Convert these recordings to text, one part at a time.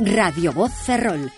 Radio Voz Ferrol,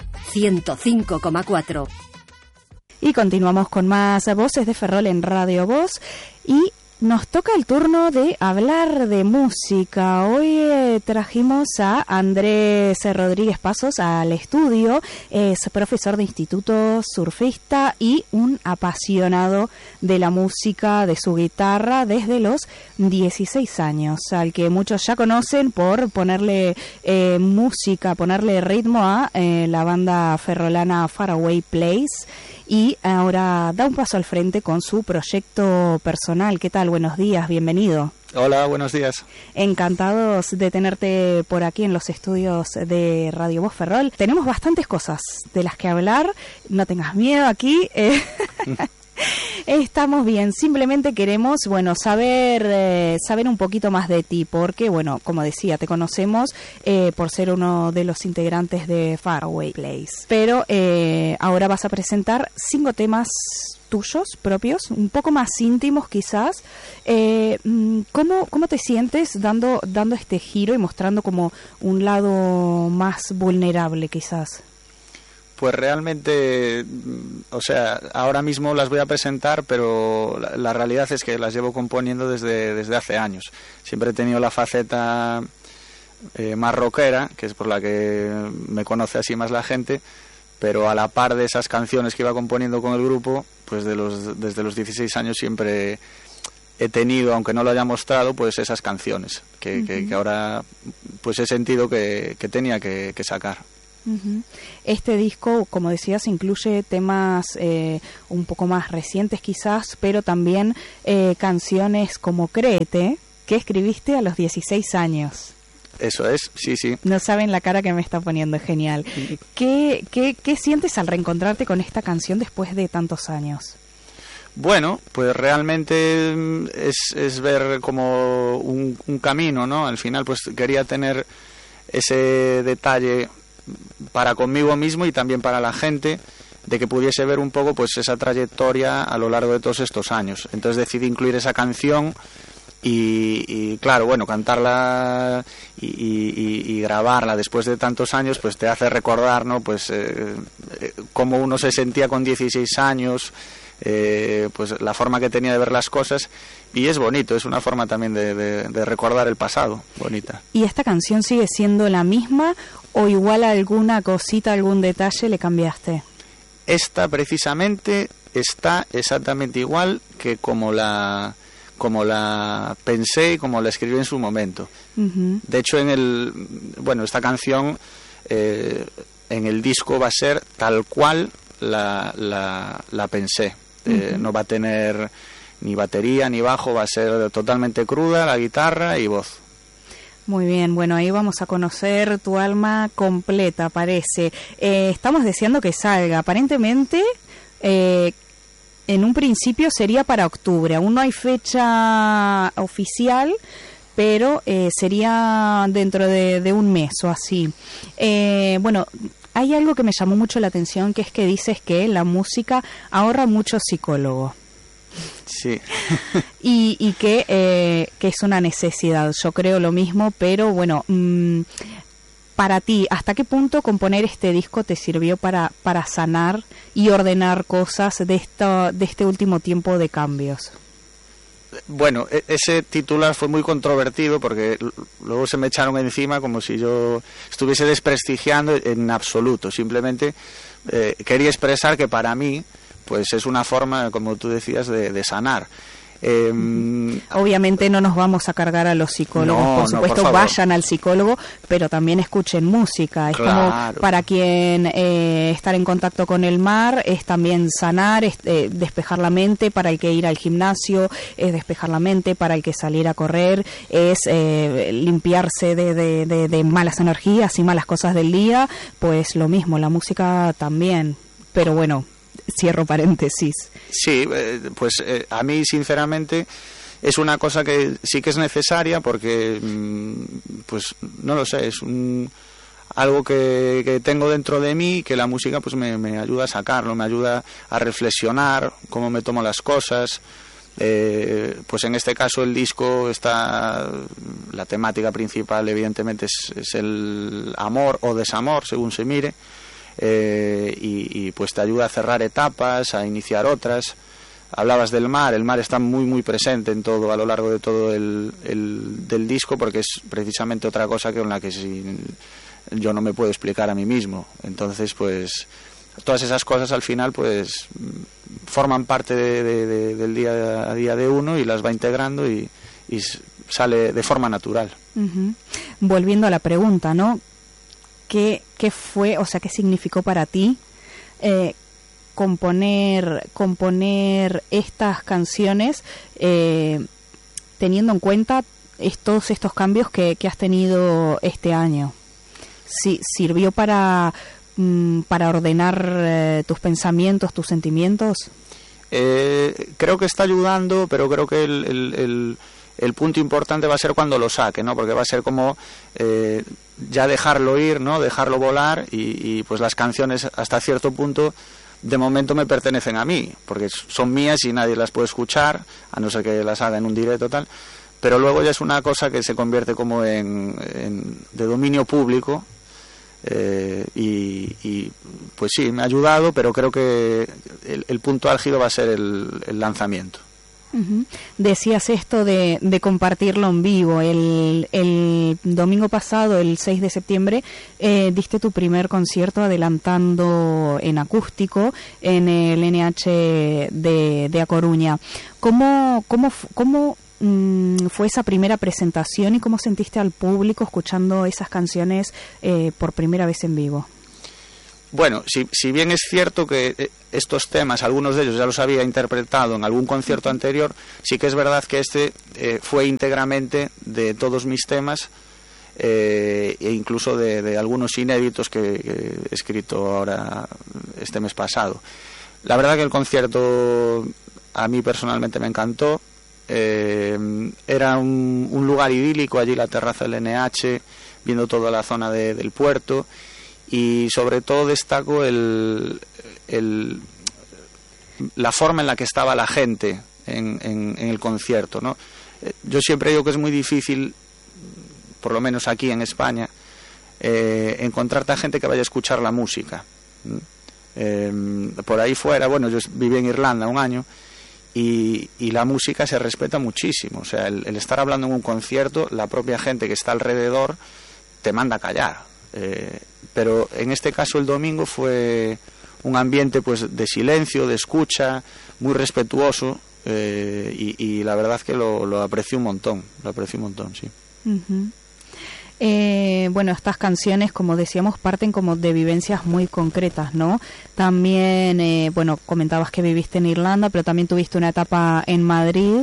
105,4. Y continuamos con más voces de Ferrol en Radio Voz y nos toca el turno de hablar de música. Hoy trajimos a Andrés Rodríguez Pasos al estudio. Es profesor de instituto, surfista y un apasionado de la música, de su guitarra, desde los 16 años, al que muchos ya conocen por ponerle música, ponerle ritmo a la banda ferrolana Faraway Place. Y ahora da un paso al frente con su proyecto personal. ¿Qué tal? Buenos días, bienvenido. Hola, buenos días. Encantados de tenerte por aquí en los estudios de Radio Voz Ferrol. Tenemos bastantes cosas de las que hablar, no tengas miedo aquí. Estamos bien, simplemente queremos, saber un poquito más de ti, porque, como decía, te conocemos por ser uno de los integrantes de Faraway Place. Pero ahora vas a presentar 5 temas tuyos, propios, un poco más íntimos quizás. ¿Cómo te sientes dando este giro y mostrando como un lado más vulnerable quizás? Pues realmente, ahora mismo las voy a presentar, pero la realidad es que las llevo componiendo desde hace años. Siempre he tenido la faceta más rockera, que es por la que me conoce así más la gente, pero a la par de esas canciones que iba componiendo con el grupo, pues desde los 16 años siempre he tenido, aunque no lo haya mostrado, pues esas canciones que ahora pues he sentido que tenía que sacar. Este disco, como decías, incluye temas un poco más recientes quizás, pero también canciones como Créete, que escribiste a los 16 años. Eso es, sí. No saben la cara que me está poniendo, es genial. ¿Qué sientes al reencontrarte con esta canción después de tantos años? Bueno, pues realmente es ver como un camino, ¿no? Al final pues quería tener ese detalle para conmigo mismo y también para la gente, de que pudiese ver un poco pues esa trayectoria a lo largo de todos estos años. Entonces decidí incluir esa canción y claro, cantarla y grabarla después de tantos años pues te hace recordar, ¿no? Pues cómo uno se sentía con 16 años, pues la forma que tenía de ver las cosas, y es bonito, es una forma también de recordar el pasado, bonita. ¿Y esta canción sigue siendo la misma o igual alguna cosita, algún detalle le cambiaste? Esta precisamente está exactamente igual que como la pensé y como la escribí en su momento. De hecho, esta canción en el disco va a ser tal cual la pensé. No va a tener ni batería ni bajo, va a ser totalmente cruda la guitarra y voz. Muy bien, ahí vamos a conocer tu alma completa, parece. Estamos deseando que salga. Aparentemente, en un principio sería para octubre. Aún no hay fecha oficial, pero sería dentro de un mes o así. Hay algo que me llamó mucho la atención, que es que dices que la música ahorra mucho psicólogo. Sí. y que es una necesidad. Yo creo lo mismo, pero para ti, ¿hasta qué punto componer este disco te sirvió para sanar y ordenar cosas de este último tiempo de cambios? Bueno, ese titular fue muy controvertido porque luego se me echaron encima como si yo estuviese desprestigiando en absoluto. Simplemente quería expresar que para mí pues es una forma, como tú decías, de sanar. Obviamente no nos vamos a cargar a los psicólogos, por supuesto, por vayan al psicólogo, pero también escuchen música. Es como para quien estar en contacto con el mar es también sanar, es despejar la mente. Para el que ir al gimnasio es despejar la mente, para el que salir a correr es limpiarse de malas energías y malas cosas del día. Pues lo mismo, la música también, pero cierro paréntesis. Sí, a mí sinceramente es una cosa que sí que es necesaria porque, pues no lo sé, es algo que tengo dentro de mí, que la música pues me ayuda a sacarlo, me ayuda a reflexionar cómo me tomo las cosas. Pues en este caso el disco está, la temática principal evidentemente es el amor o desamor, según se mire, y pues te ayuda a cerrar etapas, a iniciar otras. Hablabas del mar, el mar está muy muy presente en todo, a lo largo de todo del disco, porque es precisamente otra cosa con la que yo no me puedo explicar a mí mismo. Entonces pues todas esas cosas al final pues forman parte del día a día de uno y las va integrando y sale de forma natural. Uh-huh. Volviendo a la pregunta, ¿no? ¿Qué fue, o sea, qué significó para ti componer estas canciones teniendo en cuenta todos estos cambios que has tenido este año? ¿Sirvió para ordenar tus pensamientos, tus sentimientos? Creo que está ayudando, pero creo que el punto importante va a ser cuando lo saque, ¿no? Porque va a ser como ya dejarlo ir, ¿no? Dejarlo volar y pues las canciones hasta cierto punto de momento me pertenecen a mí, porque son mías y nadie las puede escuchar, a no ser que las haga en un directo tal, pero luego ya es una cosa que se convierte como de dominio público. Y pues sí, me ha ayudado, pero creo que el punto álgido va a ser el lanzamiento. Uh-huh. Decías esto de compartirlo en vivo. El domingo pasado, el 6 de septiembre, diste tu primer concierto adelantando en acústico en el NH de A Coruña. ¿Cómo fue esa primera presentación y cómo sentiste al público escuchando esas canciones por primera vez en vivo? Bueno, si bien es cierto que estos temas, algunos de ellos ya los había interpretado en algún concierto anterior, sí que es verdad que este fue íntegramente de todos mis temas, e incluso de algunos inéditos que he escrito ahora este mes pasado. La verdad que el concierto a mí personalmente me encantó. Era un lugar idílico, allí la terraza del NH, viendo toda la zona del puerto, y sobre todo destaco la forma en la que estaba la gente en el concierto, ¿no? Yo siempre digo que es muy difícil, por lo menos aquí en España, encontrarte a gente que vaya a escuchar la música. Por ahí fuera, bueno, yo viví en Irlanda un año y la música se respeta muchísimo. O sea, el estar hablando en un concierto, la propia gente que está alrededor te manda a callar. Pero en este caso el domingo fue un ambiente pues de silencio, de escucha, muy respetuoso, y la verdad que lo aprecio un montón, sí. Uh-huh. Bueno, estas canciones, como decíamos, parten como de vivencias muy concretas, ¿no? También, bueno, comentabas que viviste en Irlanda, pero también tuviste una etapa en Madrid,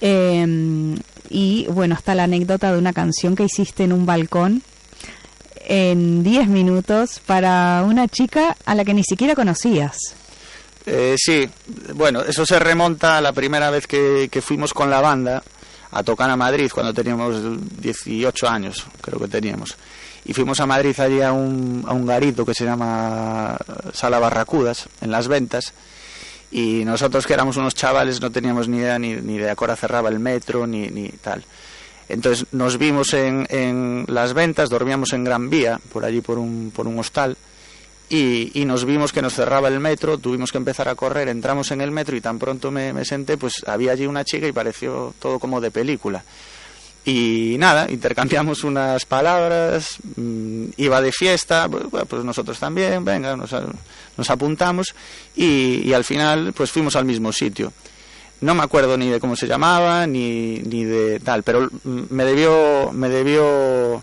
y bueno, está la anécdota de una canción que hiciste en un balcón en 10 minutos para una chica a la que ni siquiera conocías. Sí, bueno, eso se remonta a la primera vez que fuimos con la banda a tocar a Madrid, cuando teníamos 18 años, creo que teníamos. Y fuimos a Madrid allí a un garito que se llama Sala Barracudas, en Las Ventas, y nosotros que éramos unos chavales no teníamos ni idea ni de a qué hora cerraba el metro, ni tal. Entonces nos vimos en Las Ventas, dormíamos en Gran Vía, por allí por un hostal, y nos vimos que nos cerraba el metro, tuvimos que empezar a correr, entramos en el metro y tan pronto me senté, pues había allí una chica y pareció todo como de película. Y nada, intercambiamos unas palabras, iba de fiesta, pues nosotros también, venga, nos apuntamos y al final pues fuimos al mismo sitio. No me acuerdo ni de cómo se llamaba ni de tal, pero me debió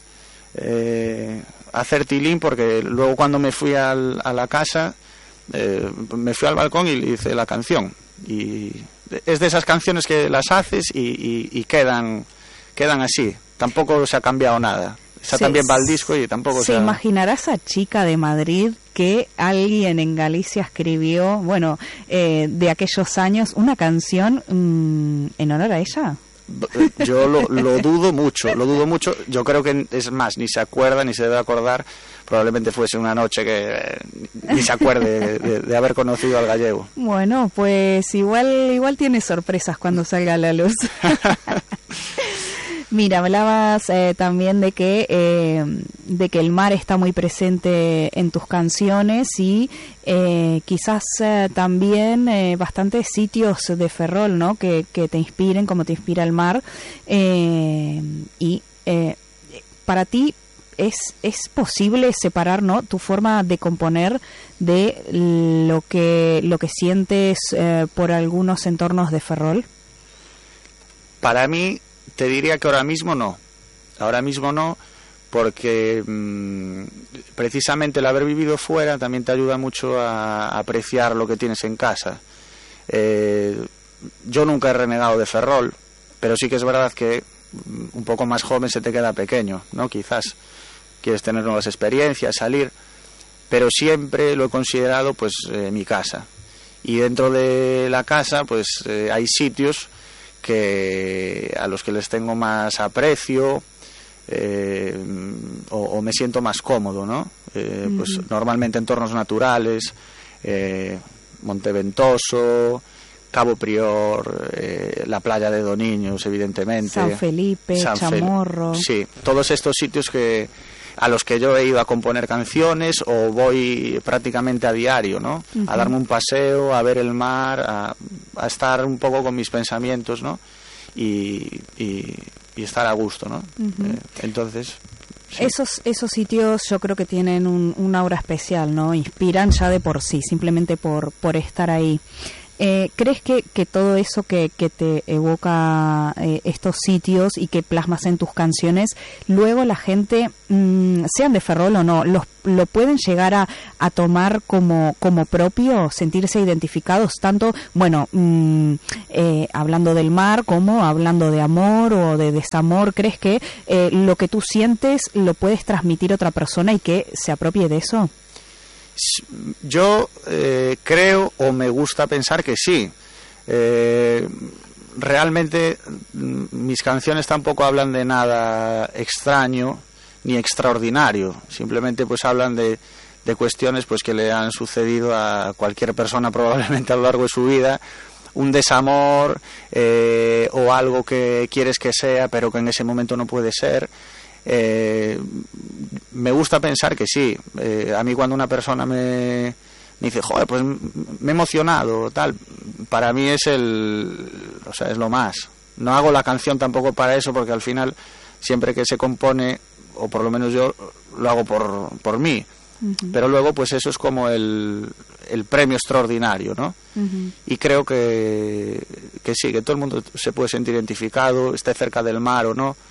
hacer tilín, porque luego cuando me fui a la casa me fui al balcón y le hice la canción, y es de esas canciones que las haces y quedan así, tampoco se ha cambiado nada. Esa también va al disco y tampoco se imaginará esa chica de Madrid que alguien en Galicia escribió, bueno, de aquellos años, una canción en honor a ella. Yo lo dudo mucho. Yo creo que, es más, ni se acuerda, ni se debe acordar. Probablemente fuese una noche que ni se acuerde de haber conocido al gallego. Bueno, pues igual tiene sorpresas cuando salga a la luz. Mira, hablabas también de que el mar está muy presente en tus canciones y quizás también bastantes sitios de Ferrol, ¿no? Que te inspiren como te inspira el mar. Para ti es posible separar, ¿no?, tu forma de componer de lo que sientes por algunos entornos de Ferrol. Para mí, te diría que ahora mismo no, porque precisamente el haber vivido fuera también te ayuda mucho a apreciar lo que tienes en casa. Yo nunca he renegado de Ferrol, pero sí que es verdad que un poco más joven se te queda pequeño, ¿no? Quizás quieres tener nuevas experiencias, salir, pero siempre lo he considerado pues mi casa. Y dentro de la casa pues hay sitios a los que les tengo más aprecio o me siento más cómodo, ¿no? Pues normalmente entornos naturales, Monteventoso, Cabo Prior, la playa de Doniños, evidentemente, San Felipe, Chamorro. Sí, todos estos sitios a los que yo he ido a componer canciones o voy prácticamente a diario, ¿no? A darme un paseo, a ver el mar, a estar un poco con mis pensamientos, ¿no? Y estar a gusto, ¿no? Entonces, sí. Esos sitios yo creo que tienen un aura especial, ¿no? Inspiran ya de por sí, simplemente por estar ahí. ¿Crees que todo eso que te evoca estos sitios y que plasmas en tus canciones, luego la gente, sean de Ferrol o no, lo pueden llegar a tomar como propio, sentirse identificados, tanto, bueno, hablando del mar como hablando de amor o de desamor? ¿Crees que lo que tú sientes lo puedes transmitir a otra persona y que se apropie de eso? Yo creo, o me gusta pensar que sí. Realmente mis canciones tampoco hablan de nada extraño ni extraordinario, simplemente pues hablan de cuestiones pues que le han sucedido a cualquier persona probablemente a lo largo de su vida, un desamor o algo que quieres que sea pero que en ese momento no puede ser. Me gusta pensar que sí. A mí cuando una persona me dice, joder, pues me he emocionado, tal, para mí es es lo más. No hago la canción tampoco para eso, porque al final siempre que se compone, o por lo menos yo lo hago por mí, pero luego pues eso es como el premio extraordinario, ¿no? Y creo que sí, que todo el mundo se puede sentir identificado, esté cerca del mar o no.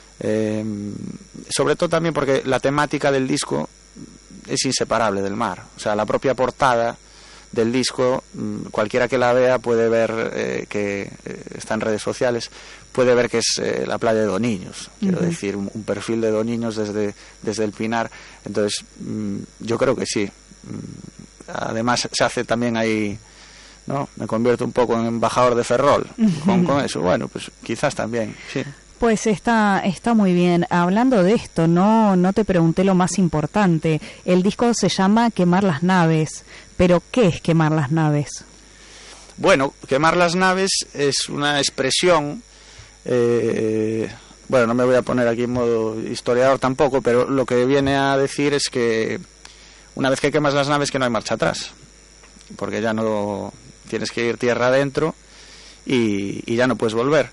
Sobre todo también porque la temática del disco es inseparable del mar. O sea, la propia portada del disco, cualquiera que la vea puede ver que está en redes sociales, puede ver que es la playa de Doniños, quiero decir, un perfil de Doniños desde el Pinar. Entonces yo creo que sí. Además se hace también ahí, ¿no? Me convierto un poco en embajador de Ferrol con eso. Bueno, pues quizás también, sí. Pues está muy bien. Hablando de esto, no te pregunté lo más importante. El disco se llama Quemar las naves, pero ¿qué es quemar las naves? Bueno, quemar las naves es una expresión, bueno, no me voy a poner aquí en modo historiador tampoco, pero lo que viene a decir es que una vez que quemas las naves que no hay marcha atrás, porque ya no tienes que ir tierra adentro y ya no puedes volver.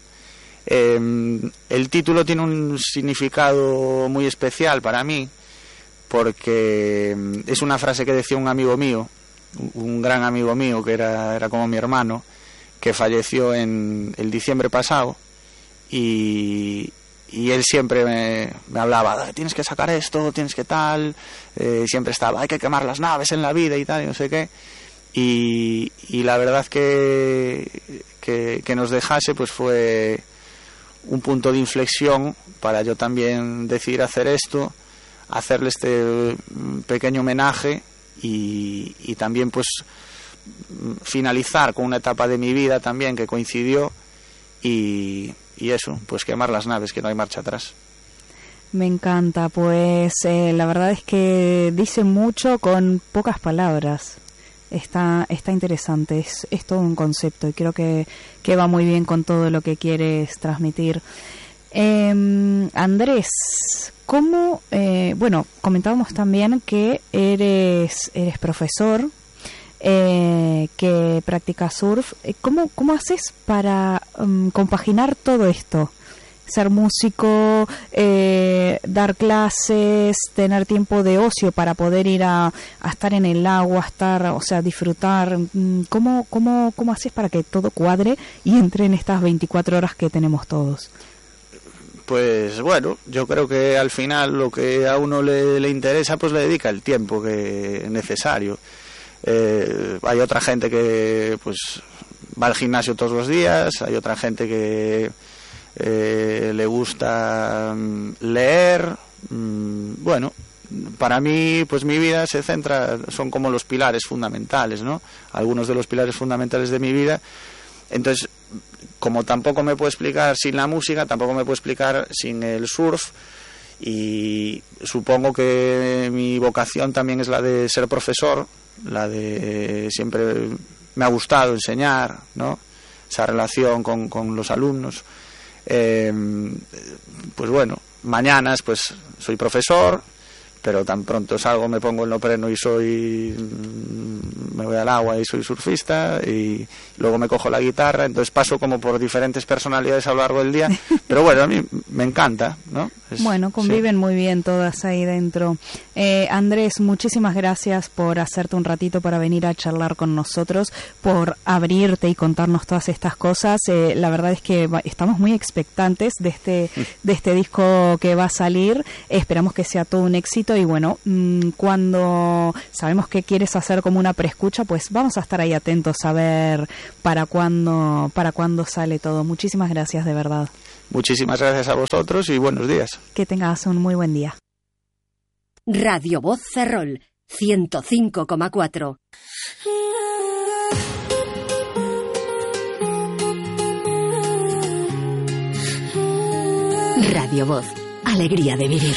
El título tiene un significado muy especial para mí, porque es una frase que decía un amigo mío, un gran amigo mío que era como mi hermano, que falleció en el diciembre pasado, y él siempre me hablaba, tienes que sacar esto, tienes que tal, siempre estaba, hay que quemar las naves en la vida y tal, y no sé qué. Y la verdad que nos dejase pues fue un punto de inflexión para yo también decidir hacer esto, hacerle este pequeño homenaje y también pues finalizar con una etapa de mi vida también que coincidió y eso, pues quemar las naves, que no hay marcha atrás. Me encanta, pues la verdad es que dice mucho con pocas palabras. Está interesante, es todo un concepto y creo que va muy bien con todo lo que quieres transmitir. Andrés, ¿cómo? Bueno, comentábamos también que eres profesor, que practicas surf. ¿Cómo haces para compaginar todo esto? Ser músico, dar clases, tener tiempo de ocio para poder ir a estar en el agua, disfrutar. ¿Cómo haces para que todo cuadre y entre en estas 24 horas que tenemos todos? Pues bueno, yo creo que al final lo que a uno le interesa, pues le dedica el tiempo que es necesario. Hay otra gente que pues va al gimnasio todos los días, hay otra gente que le gusta leer. Bueno, para mí, pues mi vida se centra, son como los pilares fundamentales, ¿no? Algunos de los pilares fundamentales de mi vida. Entonces, como tampoco me puedo explicar sin la música, tampoco me puedo explicar sin el surf, y supongo que mi vocación también es la de ser profesor, la de siempre me ha gustado enseñar, ¿no? Esa relación con los alumnos. Pues bueno, mañanas pues soy profesor, pero tan pronto salgo, me pongo el neopreno y me voy al agua y soy surfista, y luego me cojo la guitarra. Entonces paso como por diferentes personalidades a lo largo del día, pero bueno, a mí me encanta, ¿no? Bueno, conviven muy bien todas ahí dentro. Andrés, muchísimas gracias por hacerte un ratito para venir a charlar con nosotros, por abrirte y contarnos todas estas cosas. La verdad es que estamos muy expectantes de este disco que va a salir. Esperamos que sea todo un éxito, y bueno, cuando sabemos que quieres hacer como una preescucha, pues vamos a estar ahí atentos a ver para cuándo sale todo. Muchísimas gracias, de verdad. Muchísimas gracias a vosotros y buenos días. Que tengas un muy buen día. Radio Voz Ferrol 105,4. Radio Voz, alegría de vivir.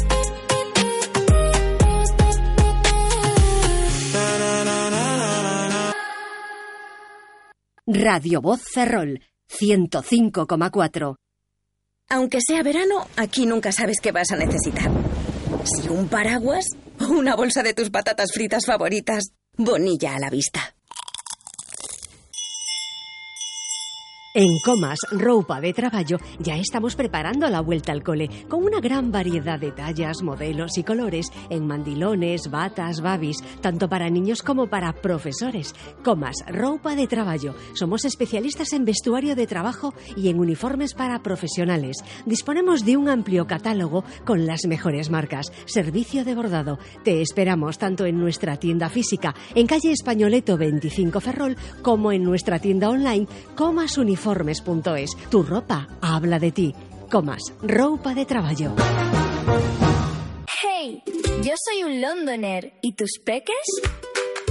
Radio Voz Ferrol 105,4. Aunque sea verano, aquí nunca sabes qué vas a necesitar. Si un paraguas o una bolsa de tus patatas fritas favoritas, Bonilla a la vista. En Comas, Roupa de Traballo, ya estamos preparando la vuelta al cole con una gran variedad de tallas, modelos y colores en mandilones, batas, babis, tanto para niños como para profesores. Comas, Roupa de Traballo. Somos especialistas en vestuario de trabajo y en uniformes para profesionales. Disponemos de un amplio catálogo con las mejores marcas. Servicio de bordado. Te esperamos tanto en nuestra tienda física en calle Españoleto 25 Ferrol como en nuestra tienda online comasuniformes.es. Tu ropa habla de ti. Comas, Roupa de Traballo. Hey, yo soy un londoner. ¿Y tus peques?